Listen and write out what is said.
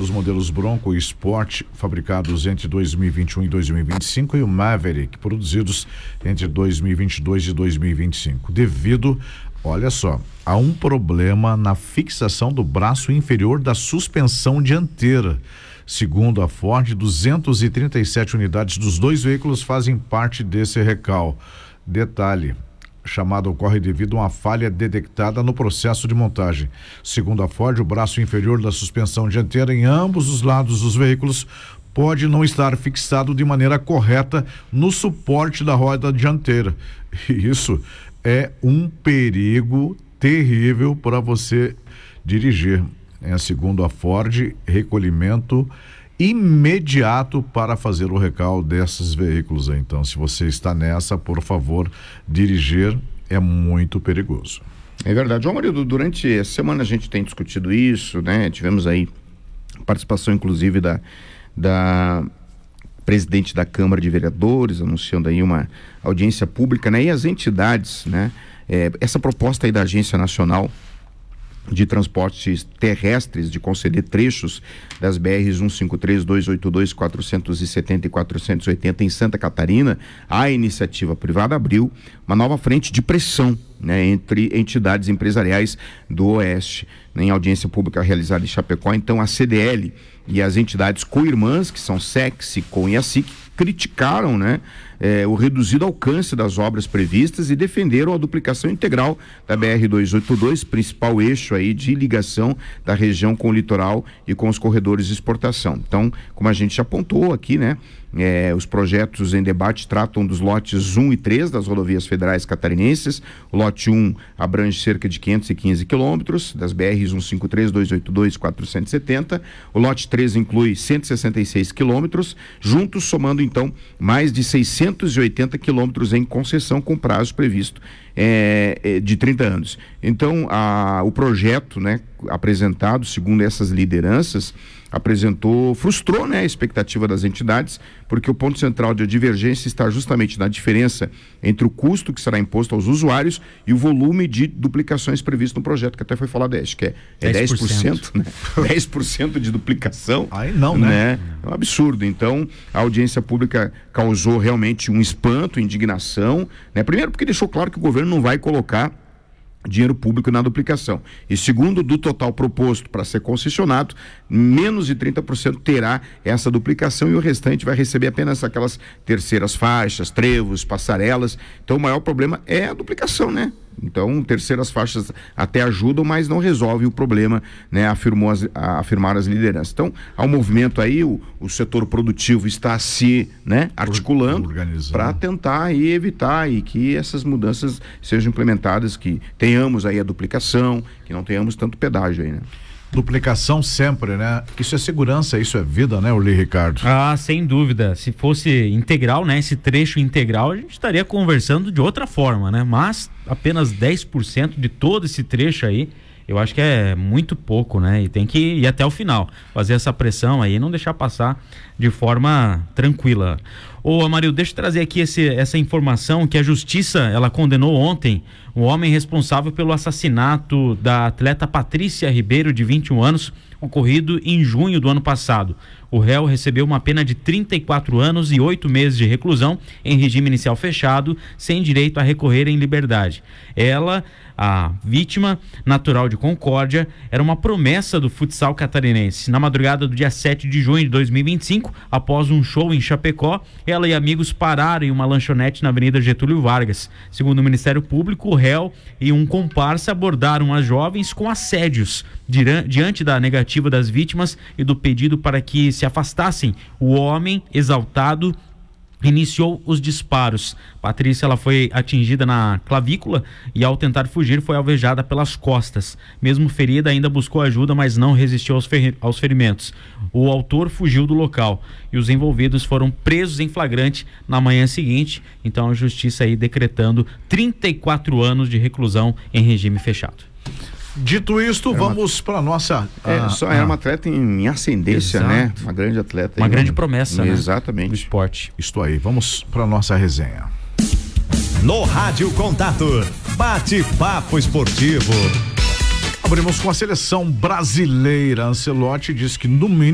dos modelos Bronco e Sport, fabricados entre 2021 e 2025, e o Maverick, produzidos entre 2022 e 2025, devido, olha só, a um problema na fixação do braço inferior da suspensão dianteira. Segundo a Ford, 237 unidades dos dois veículos fazem parte desse recal. Detalhe: a chamada ocorre devido a uma falha detectada no processo de montagem. Segundo a Ford, o braço inferior da suspensão dianteira em ambos os lados dos veículos pode não estar fixado de maneira correta no suporte da roda dianteira. E isso é um perigo terrível para você dirigir. Segundo a Ford, recolhimento imediato para fazer o recal desses veículos. Então, se você está nessa, por favor, dirigir é muito perigoso. É verdade. João Marido, durante a semana a gente tem discutido isso, né? Tivemos aí participação, inclusive, da presidente da Câmara de Vereadores, anunciando aí uma audiência pública, né? E as entidades, né? Essa proposta aí da Agência Nacional de Transportes Terrestres de conceder trechos das BRs 153, 282, 470 e 480 em Santa Catarina, a iniciativa privada abriu uma nova frente de pressão, né, entre entidades empresariais do Oeste. Em audiência pública realizada em Chapecó, então a CDL e as entidades co-irmãs, que são SEC, SICOM e ASIC, criticaram, né, o reduzido alcance das obras previstas e defenderam a duplicação integral da BR-282, principal eixo aí de ligação da região com o litoral e com os corredores de exportação. Então, como a gente já apontou aqui, né, os projetos em debate tratam dos lotes 1 e 3 das rodovias federais catarinenses. O lote 1 abrange cerca de 515 quilômetros das BRs 153, 282 e 470. O lote 3 inclui 166 quilômetros, juntos somando então mais de 680 quilômetros em concessão com prazo previsto de 30 anos. Então, o projeto, né, apresentado, segundo essas lideranças, frustrou, né, a expectativa das entidades, porque o ponto central de divergência está justamente na diferença entre o custo que será imposto aos usuários e o volume de duplicações previsto no projeto, que até foi falado, acho que é 10%, né? 10% de duplicação. Aí não, né? É um absurdo. Então, a audiência pública causou realmente um espanto, indignação, né? Primeiro porque deixou claro que o governo não vai colocar dinheiro público na duplicação. E segundo, do total proposto para ser concessionado, menos de 30% terá essa duplicação e o restante vai receber apenas aquelas terceiras faixas, trevos, passarelas. Então o maior problema é a duplicação, né? Então, terceiras faixas até ajudam, mas não resolve o problema, né? Afirmaram as lideranças. Então, há um movimento aí, o setor produtivo está se, né, articulando para tentar aí evitar e que essas mudanças sejam implementadas, que tenhamos aí a duplicação, que não tenhamos tanto pedágio aí, né? Duplicação sempre, né? Isso é segurança, isso é vida, né, Uli Ricardo? Ah, sem dúvida. Se fosse integral, né, esse trecho integral, a gente estaria conversando de outra forma, né? Mas apenas 10% de todo esse trecho aí, eu acho que é muito pouco, né? E tem que ir até o final, fazer essa pressão aí e não deixar passar de forma tranquila. Ô, Amarildo, deixa eu trazer aqui essa informação que a Justiça, ela condenou ontem o homem responsável pelo assassinato da atleta Patrícia Ribeiro, de 21 anos, ocorrido em junho do ano passado. O réu recebeu uma pena de 34 anos e 8 meses de reclusão em regime inicial fechado, sem direito a recorrer em liberdade. Ela, a vítima, natural de Concórdia, era uma promessa do futsal catarinense. Na madrugada do dia 7 de junho de 2025, após um show em Chapecó, ela e amigos pararam em uma lanchonete na Avenida Getúlio Vargas. Segundo o Ministério Público, o réu e um comparsa abordaram as jovens com assédios. Diante da negativa das vítimas e do pedido para que se afastassem, o homem, exaltado, iniciou os disparos. Patrícia, ela foi atingida na clavícula e, ao tentar fugir, foi alvejada pelas costas. Mesmo ferida, ainda buscou ajuda, mas não resistiu aos ferimentos. O autor fugiu do local e os envolvidos foram presos em flagrante na manhã seguinte. Então a justiça aí decretando 34 anos de reclusão em regime fechado. Dito isto, vamos para nossa... Era uma atleta em ascendência, exato, né? Uma grande atleta. Uma grande promessa, exatamente, do esporte. Isto aí, vamos para nossa resenha. No Rádio Contato, bate-papo esportivo. Abrimos com a seleção brasileira. Ancelotti diz que no mínimo